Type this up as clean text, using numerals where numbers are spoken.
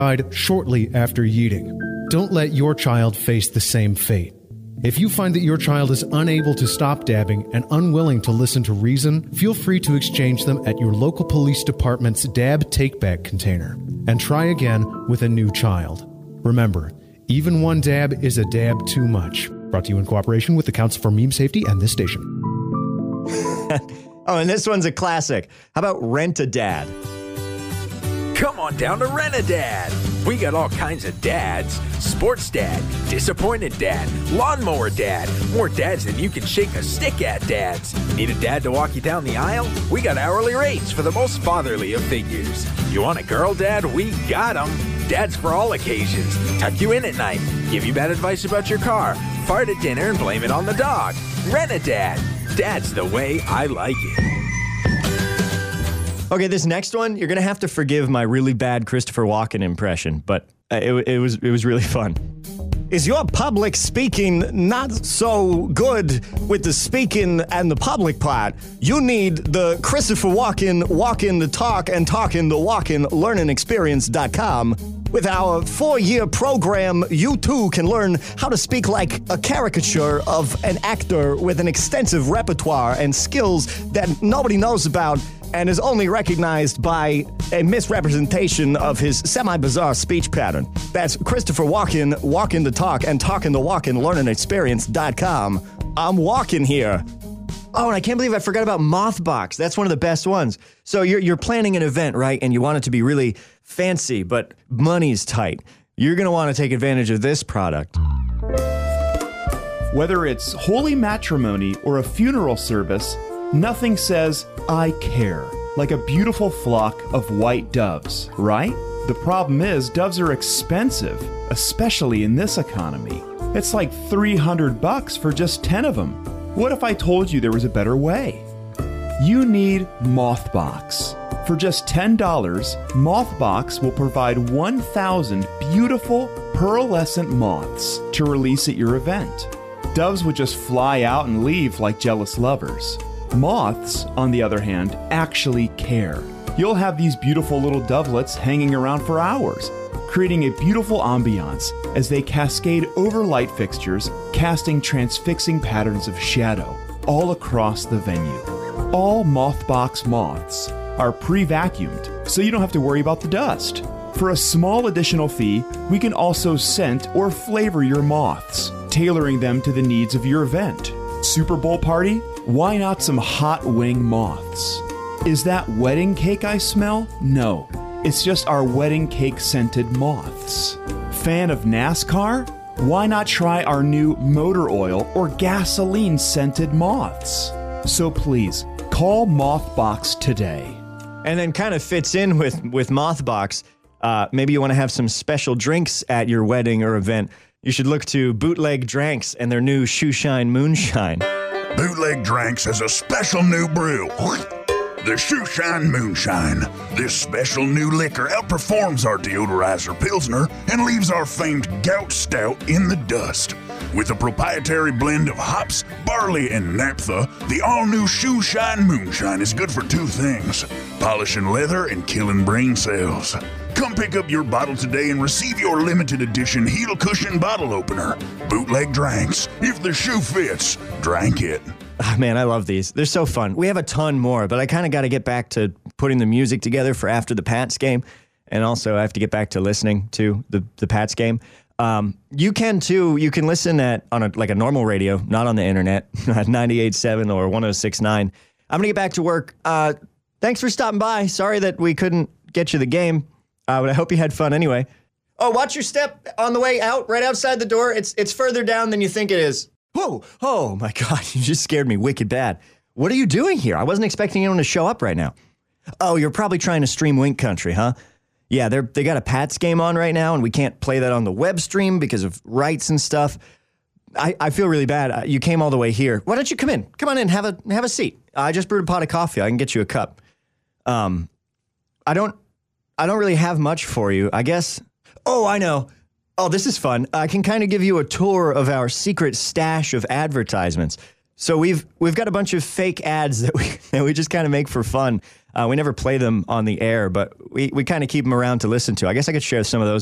died shortly after yeeting. Don't let your child face the same fate. If you find that your child is unable to stop dabbing and unwilling to listen to reason, feel free to exchange them at your local police department's dab take-back container and try again with a new child. Remember, even one dab is a dab too much. Brought to you in cooperation with the Council for Meme Safety and this station. Oh, and this one's a classic. How about Rent-A-Dad? Come on down to Rent-A-Dad. We got all kinds of dads. Sports dad, disappointed dad, lawnmower dad, more dads than you can shake a stick at dads. Need a dad to walk you down the aisle? We got hourly rates for the most fatherly of figures. You want a girl dad? We got 'em. Dads for all occasions. Tuck you in at night. Give you bad advice about your car. Fart at dinner and blame it on the dog. Rent-A-Dad. Dad's the way I like it. Okay, this next one, you're going to have to forgive my really bad Christopher Walken impression, but it was really fun. Is your public speaking not so good with the speaking and the public part? You need the Christopher Walken Walking the Talk and Talking the Walken LearningExperience.com. With our 4-year program, you too can learn how to speak like a caricature of an actor with an extensive repertoire and skills that nobody knows about and is only recognized by a misrepresentation of his semi-bizarre speech pattern. That's Christopher Walken, Walking the Talk, and Talking the Walken, LearningExperience.com. I'm walking here. Oh, and I can't believe I forgot about Mothbox. That's one of the best ones. So you're planning an event, right? And you want it to be really fancy, but money's tight. You're going to want to take advantage of this product. Whether it's holy matrimony or a funeral service, nothing says, I care, like a beautiful flock of white doves, right? The problem is, doves are expensive, especially in this economy. It's like $300 for just 10 of them. What if I told you there was a better way? You need Mothbox. For just $10, Mothbox will provide 1,000 beautiful pearlescent moths to release at your event. Doves would just fly out and leave like jealous lovers. Moths, on the other hand, actually care. You'll have these beautiful little dovelets hanging around for hours, creating a beautiful ambiance as they cascade over light fixtures, casting transfixing patterns of shadow all across the venue. All Mothbox moths are pre-vacuumed, so you don't have to worry about the dust. For a small additional fee, we can also scent or flavor your moths, tailoring them to the needs of your event. Super Bowl party? Why not some hot wing moths? Is that wedding cake I smell? No, it's just our wedding cake scented moths. Fan of NASCAR? Why not try our new motor oil or gasoline scented moths? So please, call Mothbox today. And then kind of fits in with Mothbox. Maybe you want to have some special drinks at your wedding or event. You should look to Bootleg Dranks and their new Shoeshine Moonshine. Bootleg Drinks has a special new brew. The Shoeshine Moonshine. This special new liquor outperforms our deodorizer Pilsner and leaves our famed Gout Stout in the dust. With a proprietary blend of hops, barley, and naphtha, the all-new Shoeshine Moonshine is good for two things: polishing leather and killing brain cells. Come pick up your bottle today and receive your limited edition heel cushion bottle opener. Bootleg Drinks. If the shoe fits, drink it. Oh, man, I love these. They're so fun. We have a ton more, but I kind of got to get back to putting the music together for after the Pats game. And also I have to get back to listening to the Pats game. You can too. You can listen on a normal radio, not on the internet, at 98.7 or 106.9. I'm going to get back to work. Thanks for stopping by. Sorry that we couldn't get you the game, but I hope you had fun anyway. Oh, watch your step on the way out, right outside the door. It's further down than you think it is. Whoa, oh my God, you just scared me wicked bad. What are you doing here? I wasn't expecting anyone to show up right now. Oh, you're probably trying to stream Wink Country, huh? Yeah, they got a Pats game on right now, and we can't play that on the web stream because of rights and stuff. I feel really bad. You came all the way here. Why don't you come in? Come on in, have a seat. I just brewed a pot of coffee. I can get you a cup. I don't really have much for you, I guess. Oh, I know. Oh, this is fun. I can kind of give you a tour of our secret stash of advertisements. So we've got a bunch of fake ads that we just kind of make for fun. We never play them on the air, but we kind of keep them around to listen to. I guess I could share some of those